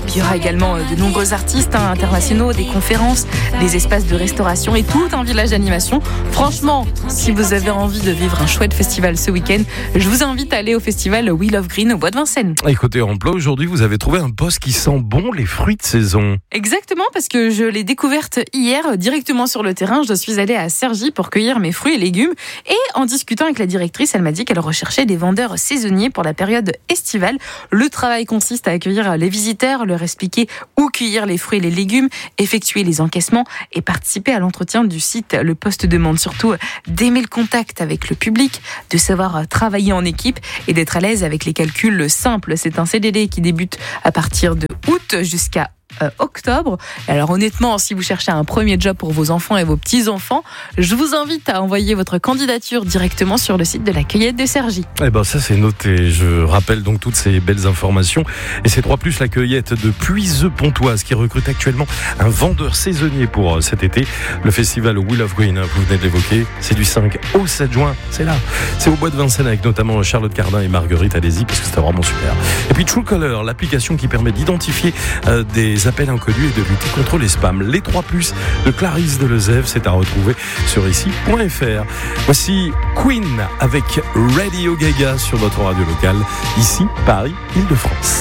Puis il y aura également de nombreux artistes internationaux, des conférences, des espaces de restauration et tout un village d'animation. Franchement, si vous avez envie de vivre un chouette festival ce week-end, je vous invite à aller au festival We Love Green au Bois de Vincennes. Et côté emploi, aujourd'hui, vous avez trouvé un poste qui sent bon les fruits de saison. Exactement, parce que je l'ai découverte hier directement sur le terrain. Je suis allée à Cergy pour cueillir mes fruits et légumes. Et en discutant avec la directrice, elle m'a dit qu'elle recherchait des vendeurs saisonniers pour la période estivale. Le travail consiste à accueillir les visiteurs, leur expliquer où cueillir les fruits et les légumes, effectuer les encaissements et participer à l'entretien du site. Le poste demande surtout d'aimer le contact avec le public, de savoir travailler en équipe et d'être à l'aise avec les calculs simples. C'est un CDD qui débute à partir de août jusqu'à octobre. Alors honnêtement, si vous cherchez un premier job pour vos enfants et vos petits-enfants, je vous invite à envoyer votre candidature directement sur le site de la cueillette de Cergy. Eh ben ça c'est noté. Je rappelle donc toutes ces belles informations. Et c'est 3+, la cueillette de Puiseux-Pontoise qui recrute actuellement un vendeur saisonnier pour cet été. Le festival We Love Green, vous venez de l'évoquer, c'est du 5 au 7 juin. C'est là. C'est au Bois de Vincennes avec notamment Charlotte Cardin et Marguerite. Allez-y parce que c'était vraiment super. Et puis Truecaller, l'application qui permet d'identifier des appels inconnus et de lutter contre les spams. Les 3+, de Clarisse Delezève, c'est à retrouver sur ici.fr. Voici Queen avec Radio Gaga sur votre radio locale, ici Paris, Île-de-France.